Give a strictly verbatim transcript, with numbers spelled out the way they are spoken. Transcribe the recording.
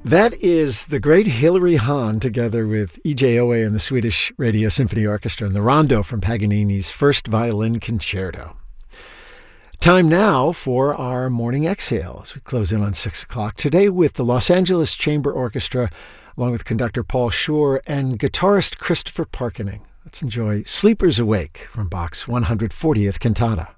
That is the great Hilary Hahn together with E J Owe and the Swedish Radio Symphony Orchestra and the Rondo from Paganini's First Violin Concerto. Time now for our morning exhale as we close in on six o'clock. Today with the Los Angeles Chamber Orchestra, along with conductor Paul Schur and guitarist Christopher Parkening. Let's enjoy Sleepers Awake from Bach's one hundred fortieth Cantata.